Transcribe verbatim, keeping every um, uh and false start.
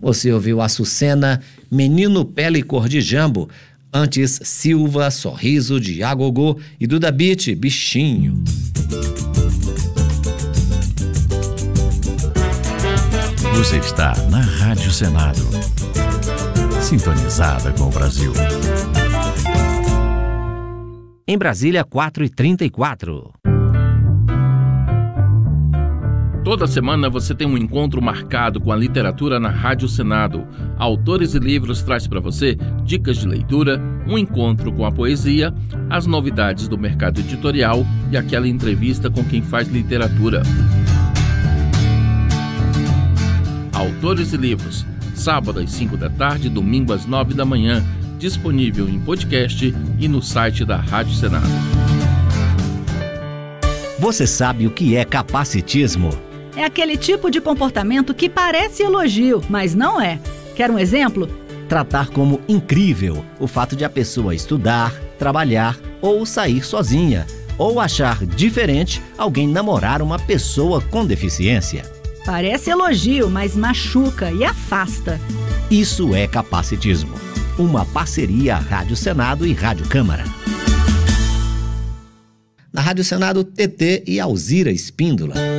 Você ouviu Açucena, Menino Pele Cor de Jambo. Antes, Silva, Sorriso de Agogô e Duda Beat, Bichinho. Você está na Rádio Senado, sintonizada com o Brasil. Em Brasília, quatro e trinta e quatro. Toda semana você tem um encontro marcado com a literatura na Rádio Senado. Autores e Livros traz para você dicas de leitura, um encontro com a poesia, as novidades do mercado editorial e aquela entrevista com quem faz literatura. Autores e Livros, sábado às cinco da tarde, domingo às nove da manhã, disponível em podcast e no site da Rádio Senado. Você sabe o que é capacitismo? É aquele tipo de comportamento que parece elogio, mas não é. Quer um exemplo? Tratar como incrível o fato de a pessoa estudar, trabalhar ou sair sozinha, ou achar diferente alguém namorar uma pessoa com deficiência. Parece elogio, mas machuca e afasta. Isso é capacitismo. Uma parceria Rádio Senado e Rádio Câmara. Na Rádio Senado, T T e Alzira Espíndola.